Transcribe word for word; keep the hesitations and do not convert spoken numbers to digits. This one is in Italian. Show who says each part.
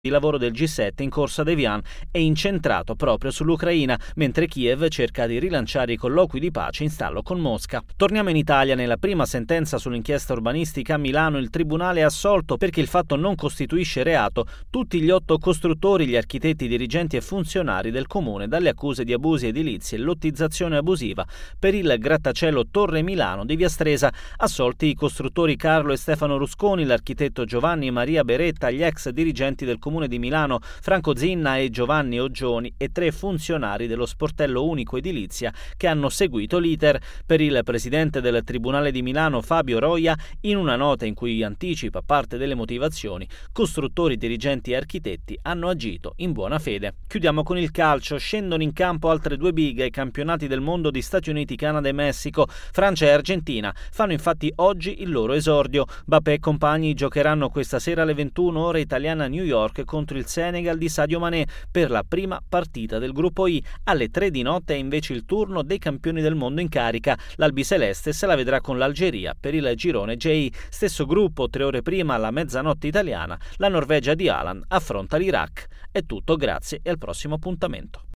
Speaker 1: di lavoro del G sette in corsa ad Evian è incentrato proprio sull'Ucraina, mentre Kiev cerca di rilanciare i colloqui di pace in stallo con Mosca. Torniamo in Italia. Nella prima sentenza sull'inchiesta urbanistica a Milano il tribunale ha assolto, perché il fatto non costituisce reato, tutti gli otto costruttori, gli architetti, dirigenti e funzionari del comune dalle accuse di abusi edilizi e lottizzazione abusiva per il grattacielo Torre Milano di Via Stresa. Assolti i costruttori Carlo e Stefano Rusconi, l'architetto Giovanni e Maria Beretta, gli ex dirigenti del comune di Milano Franco Zinna e Giovanni Oggioni e tre funzionari dello sportello unico edilizia che hanno seguito l'iter. Per il presidente del Tribunale di Milano Fabio Roia, in una nota in cui anticipa parte delle motivazioni, costruttori, dirigenti e architetti hanno agito in buona fede. Chiudiamo con il calcio. Scendono in campo altre due big ai campionati del mondo di Stati Uniti, Canada e Messico. Francia e Argentina fanno infatti oggi il loro esordio. Mbappé e compagni giocheranno questa sera alle ventuno ora italiana a New York contro il Senegal di Sadio Mané per la prima partita del gruppo I. Alle tre di notte è invece il turno dei campioni del mondo in carica. L'Albiceleste se la vedrà con l'Algeria per il girone J. Stesso gruppo, tre ore prima, alla mezzanotte italiana, la Norvegia di Haaland affronta l'Iraq. È tutto, grazie e al prossimo appuntamento.